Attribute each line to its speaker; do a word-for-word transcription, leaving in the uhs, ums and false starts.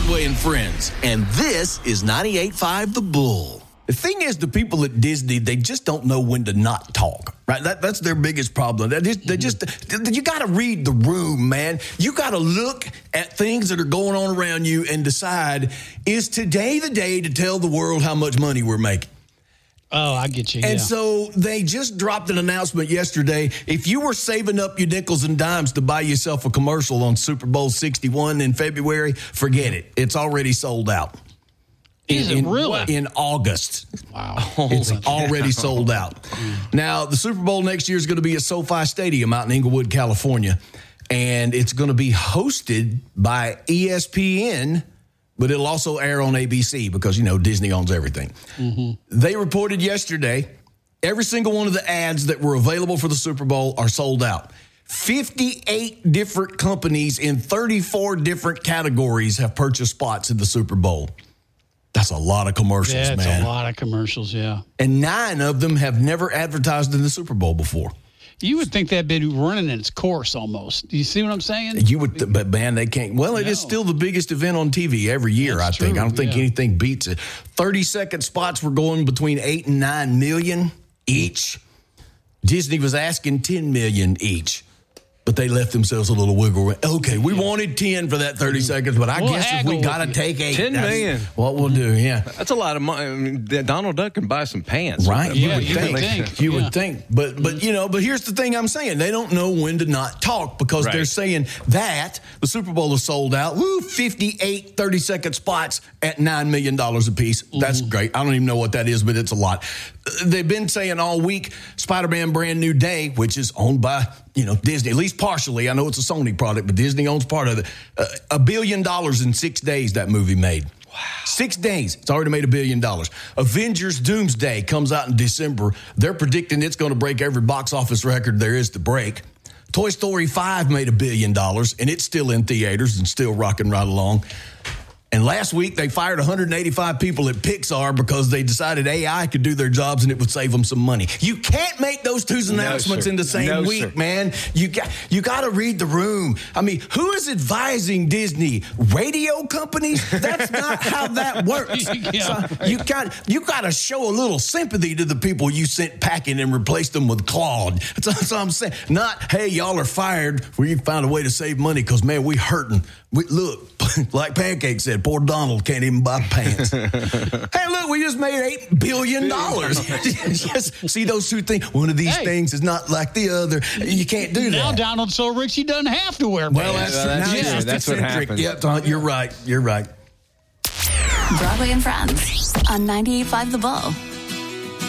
Speaker 1: Broadway and Friends, and this is ninety-eight point five The Bull. The thing is, the people at Disney, they just don't know when to not talk, right? That, that's their biggest problem. They just, they just you got to read the room, man. You got to look at things that are going on around you and decide, is today the day to tell the world how much money we're making?
Speaker 2: Oh, I get you.
Speaker 1: And
Speaker 2: yeah.
Speaker 1: so they just dropped an announcement yesterday. If you were saving up your nickels and dimes to buy yourself a commercial on Super Bowl sixty-one in February, forget it. It's already sold out.
Speaker 2: Is
Speaker 1: in,
Speaker 2: it really?
Speaker 1: In August.
Speaker 2: Wow.
Speaker 1: It's already sold out. Now, the Super Bowl next year is going to be at SoFi Stadium out in Inglewood, California. And it's going to be hosted by E S P N, but it'll also air on A B C because, you know, Disney owns everything. Mm-hmm. They reported yesterday every single one of the ads that were available for the Super Bowl are sold out. fifty-eight different companies in thirty-four different categories have purchased spots in the Super Bowl. That's a lot of commercials,
Speaker 2: yeah, it's
Speaker 1: man.
Speaker 2: a lot of commercials, yeah.
Speaker 1: And nine of them have never advertised in the Super Bowl before.
Speaker 2: You would think that'd been running its course almost. Do you see what I'm saying?
Speaker 1: You would, th- but man, they can't. Well, it
Speaker 2: no.
Speaker 1: is still the biggest event on T V every year,
Speaker 2: That's
Speaker 1: I think.
Speaker 2: true,
Speaker 1: I don't think
Speaker 2: yeah.
Speaker 1: anything beats it. thirty-second spots were going between eight and nine million each. Disney was asking ten million each. But they left themselves a little wiggle room. Okay, we yeah. wanted ten for that thirty seconds, but I
Speaker 2: we'll
Speaker 1: guess if we got to take eight.
Speaker 3: ten million.
Speaker 1: What we'll do, yeah.
Speaker 3: That's a lot of money. I mean, Donald Duck can buy some pants.
Speaker 1: Right? You
Speaker 2: yeah,
Speaker 1: would
Speaker 2: you
Speaker 1: think.
Speaker 2: would think.
Speaker 1: You
Speaker 2: yeah.
Speaker 1: would think. But, but you know, but here's the thing I'm saying. They don't know when to not talk because
Speaker 3: right.
Speaker 1: they're saying that the Super Bowl is sold out. Woo, fifty-eight thirty-second spots at nine million dollars apiece. Mm-hmm. That's great. I don't even know what that is, but it's a lot. They've been saying all week, Spider-Man Brand New Day, which is owned by, you know, Disney, at least partially. I know it's a Sony product, but Disney owns part of it. Uh, a billion dollars in six days that movie made. Wow. Six days. It's already made a billion dollars. Avengers Doomsday comes out in December. They're predicting it's going to break every box office record there is to break. Toy Story five made a billion dollars, and it's still in theaters and still rocking right along. And last week, they fired one hundred eighty-five people at Pixar because they decided A I could do their jobs and it would save them some money. You can't make those two announcements
Speaker 3: no,
Speaker 1: in the same
Speaker 3: no,
Speaker 1: week,
Speaker 3: sir.
Speaker 1: man. You got you got to read the room. I mean, who is advising Disney? Radio companies? That's not how that works.
Speaker 2: yeah,
Speaker 1: so you got you got to show a little sympathy to the people you sent packing and replaced them with Claude. That's, that's what I'm saying. Not, hey, y'all are fired. We found a way to save money because, man, we hurting. We, look, like Pancake said, poor Donald can't even buy pants. Hey, look, we just made eight billion dollars. Just see those two things. One of these
Speaker 2: hey.
Speaker 1: things is not like the other. You can't do
Speaker 2: now
Speaker 1: that.
Speaker 2: Now Donald's so rich he doesn't have to wear pants.
Speaker 1: Well, that's,
Speaker 3: yeah,
Speaker 1: true.
Speaker 3: that's
Speaker 1: Now
Speaker 3: true.
Speaker 1: he's
Speaker 3: That's what
Speaker 1: eccentric.
Speaker 3: happens.
Speaker 1: Yep, Don, you're right. You're right.
Speaker 4: Broadway and Friends on ninety-eight point five The Bull.